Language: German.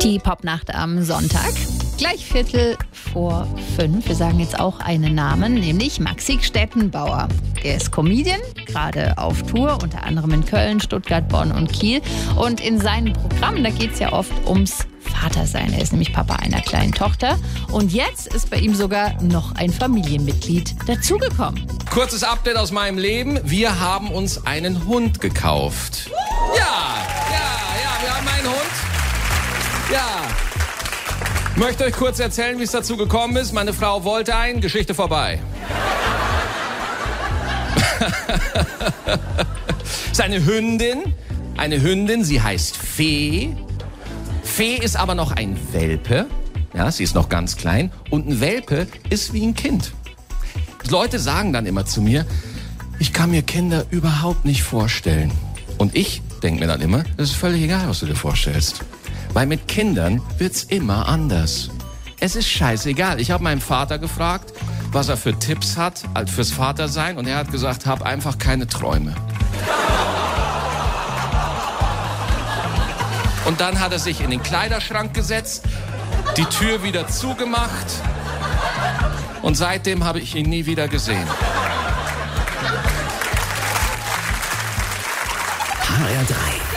Die Popnacht am Sonntag. Gleich 4:45. Wir sagen jetzt auch einen Namen, nämlich Maxi Stettenbauer. Er ist Comedian, gerade auf Tour, unter anderem in Köln, Stuttgart, Bonn und Kiel. Und in seinem Programm, da geht es ja oft ums Vatersein. Er ist nämlich Papa einer kleinen Tochter. Und jetzt ist bei ihm sogar noch ein Familienmitglied dazugekommen. Kurzes Update aus meinem Leben. Wir haben uns einen Hund gekauft. Ja, wir haben einen Hund. Ja. Ich möchte euch kurz erzählen, wie es dazu gekommen ist. Meine Frau wollte einen, Geschichte vorbei. Ist eine Hündin, sie heißt Fee. Fee ist aber noch ein Welpe. Ja, sie ist noch ganz klein. Und ein Welpe ist wie ein Kind. Leute sagen dann immer zu mir, ich kann mir Kinder überhaupt nicht vorstellen. Und ich denke mir dann immer, es ist völlig egal, was du dir vorstellst. Weil mit Kindern wird's immer anders. Es ist scheißegal. Ich habe meinen Vater gefragt, was er für Tipps hat fürs Vatersein. Und er hat gesagt, hab einfach keine Träume. Und dann hat er sich in den Kleiderschrank gesetzt, die Tür wieder zugemacht. Und seitdem habe ich ihn nie wieder gesehen. HR3